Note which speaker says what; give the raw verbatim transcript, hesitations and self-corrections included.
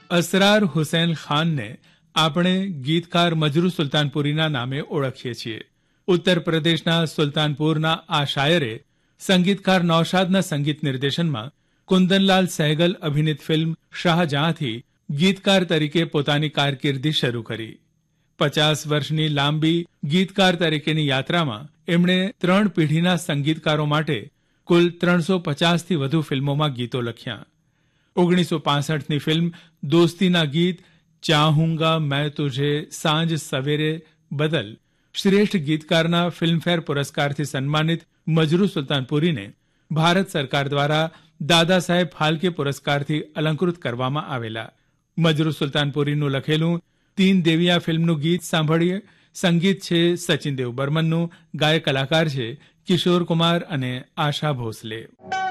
Speaker 1: અસરાર હુસૈન ખાનને આપણે ગીતકાર મજરૂ સુલતાનપુરીના નામે ઓળખીએ છીએ. ઉત્તર પ્રદેશના સુલતાનપુરના આ શાયરે સંગીતકાર નૌશાદના સંગીત નિર્દેશનમાં કુંદનલાલ સહેગલ અભિનીત ફિલ્મ શાહજહાંથી ગીતકાર તરીકે પોતાની કારકિર્દી શરૂ કરી. પચાસ વર્ષની લાંબી ગીતકાર તરીકેની યાત્રામાં એમણે ત્રણ પેઢીના સંગીતકારો માટે કુલ ત્રણસો પચાસથી વધુ ફિલ્મોમાં ગીતો લખ્યા. ઓગણીસો પાસઠની ફિલ્મ દોસ્તીના ગીત ચાહુંગા મેં તુઝે સાંજ સવેરે બદલ શ્રેષ્ઠ ગીતકારના ફિલ્મફેર પુરસ્કારથી સન્માનિત મજરૂ સુલતાનપુરીને ભારત સરકાર દ્વારા દાદા સાહેબ ફાલ્કે પુરસ્કારથી અલંકૃત કરવામાં આવેલા. મજરૂ સુલતાનપુરીનું લખેલું તીન દેવિયા ફિલ્મનું ગીત સાંભળીએ. સંગીત છે સચિન દેવ બર્મનનું, ગાયક કલાકાર છે કિશોર કુમાર અને આશા ભોસલે.